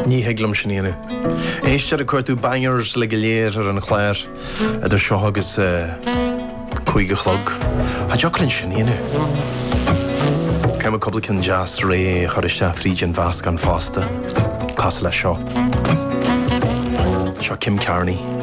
Ní heglam sinnéine. Éistear a cuairtú bangers le go léir ar an chléir idir seo agus chuige chlog. A deoclann sinnéine. Ceim a coblacin jazz ré chuiriste frídin vasc an fásta. Cas le seo. Seo Kim Carney.